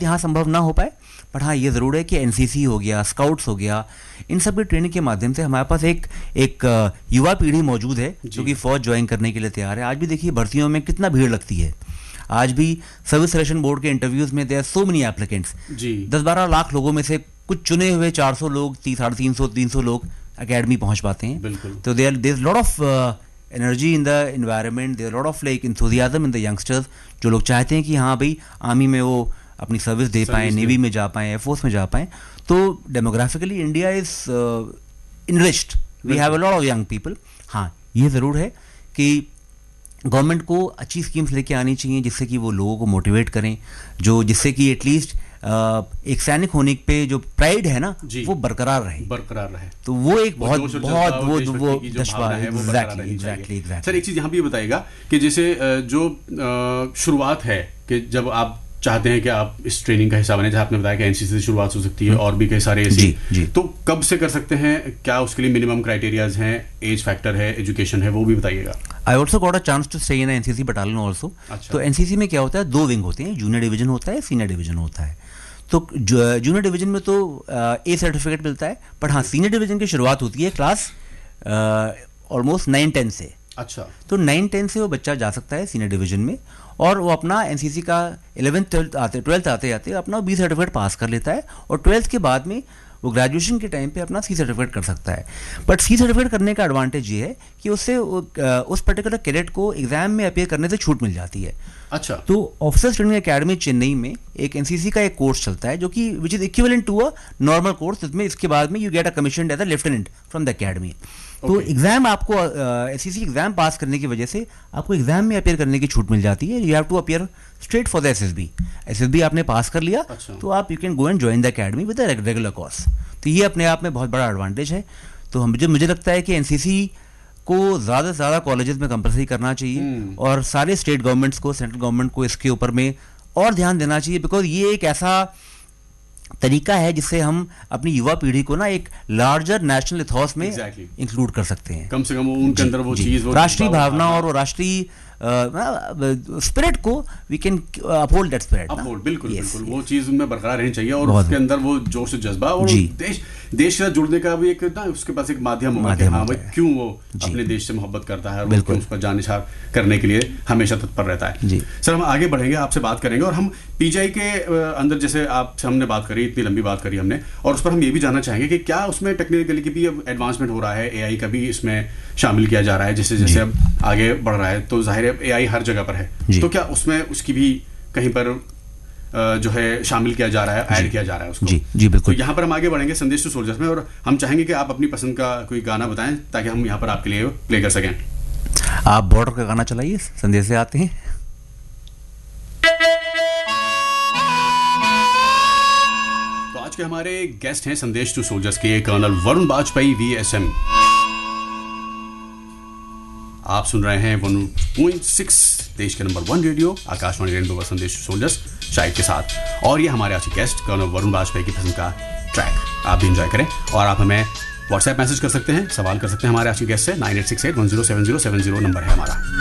यहाँ संभव ना हो पाए, बट हाँ ये ज़रूर है कि एनसीसी हो गया, स्काउट्स हो गया, इन सब की ट्रेनिंग के माध्यम से हमारे पास एक युवा पीढ़ी मौजूद है जो कि फ़ौज ज्वाइन करने के लिए तैयार है। आज भी देखिए भर्तियों में कितना भीड़ लगती है, आज भी सर्विस सिलेक्शन बोर्ड के इंटरव्यूज़ में there are so many applicants, 10-12 lakh लोगों में से कुछ चुने हुए 400 लोग, 300-300 लोग अकेडमी पहुँच पाते हैं। तो there is lot of energy in the environment, there lot of like enthusiasm in the youngsters, जो लोग चाहते हैं कि हाँ भाई आर्मी में वो अपनी सर्विस दे पाएँ, नेवी में जा पाएँ, एयरफोर्स में जा पाएँ। तो demographically India is enriched, we have a lot of young people. हाँ ये ज़रूर है कि गवर्नमेंट को अच्छी स्कीम्स लेके आनी चाहिए जिससे कि वो लोगों को मोटिवेट करें, जिससे कि एटलीस्ट एक सैनिक होने पे जो प्राइड है ना वो बरकरार रहे। तो वो एक बहुत वो जज्बा है। एग्जैक्टली। सर एक चीज़ यहाँ भी बताइएगा कि जैसे जो शुरुआत है कि जब आप चाहते हैं कि आप इस ट्रेनिंग का हिस्सा बने, जहाँ आपने बताया कि एनसीसी से शुरुआत हो सकती है और भी कई सारे ऐसे, तो कब से कर सकते हैं, क्या उसके लिए मिनिमम क्राइटेरियाज हैं, एज फैक्टर है, एजुकेशन है, वो भी बताइएगा। I also got a chance to stay in NCC battalion also. तो एनसीसी में क्या होता है, 2 विंग होते हैं, जूनियर डिवीजन होता है, सीनियर डिवीजन होता है। तो जूनियर डिवीजन में तो ए सर्टिफिकेट मिलता है, बट हाँ सीनियर डिवीजन की शुरुआत होती है क्लास ऑलमोस्ट 9-10 से। अच्छा। तो 9-10 से वो बच्चा जा सकता है सीनियर डिवीजन में, और वो अपना एनसीसी का 12th आते अपना बी सर्टिफिकेट पास कर लेता है, और 12th के बाद में वो ग्रेजुएशन के टाइम पे अपना सी सर्टिफिकेट कर सकता है। बट सी सर्टिफिकेट करने का एडवांटेज ये है कि उससे उस पर्टिकुलर कैडेट को एग्जाम में अपीयर करने से छूट मिल जाती है। अच्छा। तो ऑफिसर्स ट्रेनिंग एकेडमी चेन्नई में एक एनसीसी का एक कोर्स चलता है जो कि which is equivalent to a normal course, जिसमें इसके बाद में you get a commission as a lieutenant from the academy. तो एग्जाम आपको एनसीसी एग्जाम पास करने की वजह से आपको एग्जाम में अपीयर करने की छूट मिल जाती है। You have to appear straight for the SSB आपने पास कर लिया। अच्छा। तो आप you can go and join the academy with a regular course. तो ये अपने आप में बहुत बड़ा एडवांटेज है। तो मुझे लगता है कि एनसीसी को ज़्यादा से ज़्यादा कॉलेजेस में कंपलसरी करना चाहिए, और सारे स्टेट गवर्नमेंट्स को, सेंट्रल गवर्नमेंट को इसके ऊपर में और ध्यान देना चाहिए, बिकॉज ये एक ऐसा तरीका है जिससे हम अपनी युवा पीढ़ी को ना एक लार्जर नेशनल इथॉस में इंक्लूड कर सकते हैं। कम से कम उनके अंदर वो चीज, राष्ट्रीय भावना और वो राष्ट्रीय स्पिरिट को we can uphold that spirit. बिल्कुल वो चीज उनमें बरकरार रहनी चाहिए, और उसके अंदर वो जोश जज्बा और देश से जुड़ने का भी एक ना उसके पास एक माध्यम होगा कि हाँ भाई क्यों वो अपने देश से मोहब्बत करता है और उस पर जानिसार करने के लिए हमेशा तत्पर रहता है। सर हम आगे बढ़ेंगे, आपसे बात करेंगे, और हम पीजीआई के अंदर जैसे आपसे हमने बात करी, इतनी लंबी बात करी हमने, और उस पर हम ये भी जानना चाहेंगे कि क्या उसमें टेक्निकली की भी एडवांसमेंट हो रहा है, एआई का भी इसमें शामिल किया जा रहा है, जैसे जैसे अब आगे बढ़ रहा है, तो जाहिर है एआई हर जगह पर है, तो क्या उसमें उसकी भी कहीं पर जो है शामिल किया जा रहा है, ऐड किया जा रहा है उसको? जी बिल्कुल। तो यहाँ पर हम आगे बढ़ेंगे संदेश टू सोल्जर्स में, और हम चाहेंगे कि आप अपनी पसंद का कोई गाना बताएं ताकि हम यहाँ पर आपके लिए प्ले कर सकें। आप बॉर्डर का गाना चलाइए, संदेश से आते हैं। तो आज के हमारे गेस्ट हैं संदेश टू सोल्जर्स के कर्नल वरुण बाजपेयी VSM। आप सुन रहे हैं 1.6 देश के नंबर 1 रेडियो आकाशवाणी रेडियो पर संदेश टू सोल्जर्स शाहिद के साथ, और ये हमारे आज के गेस्ट कर्नल वरुण बाजपेयी की पसंद का ट्रैक। आप भी एंजॉय करें, और आप हमें व्हाट्सएप मैसेज कर सकते हैं, सवाल कर सकते हैं हमारे आज के गेस्ट से। 9868107070 नंबर है हमारा।